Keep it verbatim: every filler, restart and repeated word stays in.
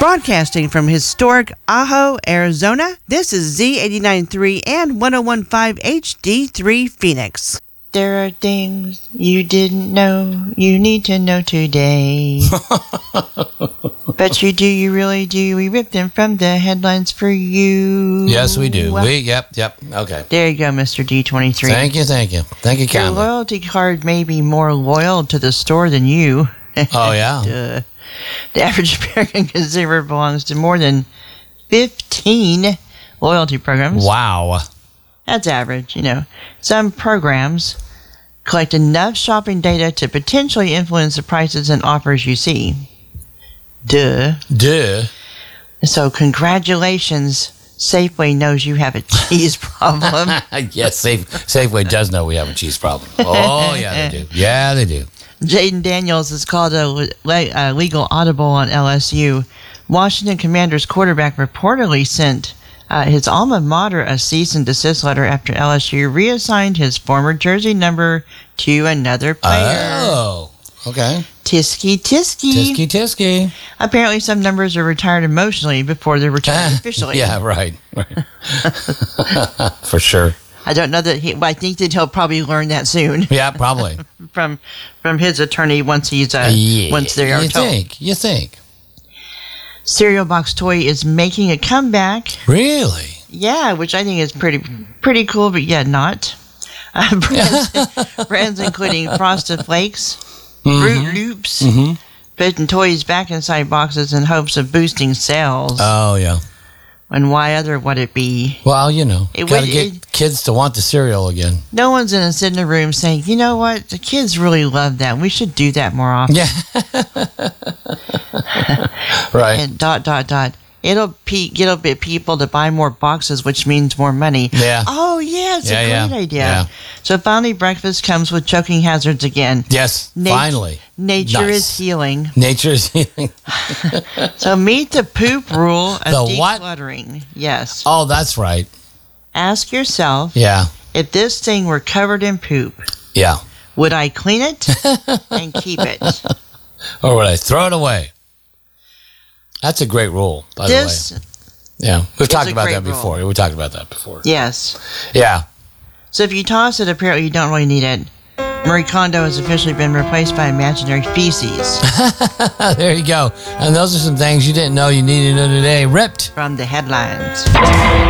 Broadcasting from historic Ajo, Arizona, this is Z eighty-nine point three and ten fifteen H D three Phoenix. There are things you didn't know you need to know today. But you do, you really do. We rip them from the headlines for you. Yes, we do. We, yep, yep. Okay. There you go, Mister D twenty-three. Thank you, thank you. Thank you, Your kindly. loyalty card may be more loyal to the store than you. Oh, yeah. Duh. The average American consumer belongs to more than fifteen loyalty programs. Wow. That's average, you know. Some programs collect enough shopping data to potentially influence the prices and offers you see. Duh. Duh. So congratulations, Safeway knows you have a cheese problem. Yes, Safe, Safeway does know we have a cheese problem. Oh, yeah, they do. Yeah, they do. Jaden Daniels has called a, le- a legal audible on L S U. Washington Commanders quarterback reportedly sent uh, his alma mater a cease and desist letter after L S U reassigned his former jersey number to another player. Oh, okay. Tisky, tisky. Tisky, tisky. Apparently some numbers are retired emotionally before they're retired officially. Yeah, right. right. For sure. I don't know that he, but I think that he'll probably learn that soon. Yeah, probably. from from his attorney once he's uh, yeah, once they are you told. think? You think? Cereal Box Toy is making a comeback. Really? Yeah, which I think is pretty pretty cool, but yet not. Uh, brands, brands including Frosted Flakes, Mm-hmm. Fruit Loops, Mm-hmm. putting toys back inside boxes in hopes of boosting sales. Oh, yeah. And why other would it be? Well, you know, It got to would- get it- kids to want the cereal again. No one's going to sit in a room saying, you know what, the kids really love that. We should do that more often. Yeah. Right. And dot, dot, dot. It'll pe- it'll get people to buy more boxes, which means more money. Yeah. Oh, yeah, it's Yeah, a yeah, great idea. yeah. So finally, breakfast comes with choking hazards again. Yes, Nat- finally. Nature Nice. is healing. Nature is healing. So meet the poop rule of The what? decluttering. Yes. Oh, that's right. Ask yourself, Yeah. if this thing were covered in poop, Yeah. would I clean it and keep it? Or would I throw it away? That's a great rule, by This, the way. Yeah. We've talked a about great that before. rule. We talked about that before. yes. Yeah. So if you toss it, apparently you don't really need it. Marie Kondo has officially been replaced by imaginary feces. There you go. And those are some things you didn't know you needed to know today. Ripped. From the headlines.